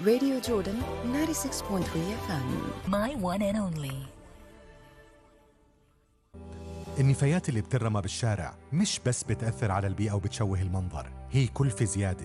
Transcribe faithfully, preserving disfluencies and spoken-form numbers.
Radio Jordan ninety-six point three إف إم. My one and only. النفايات اللي بترمى بالشارع مش بس بتأثر على البيئة وبتشوه المنظر، هي كلفة زيادة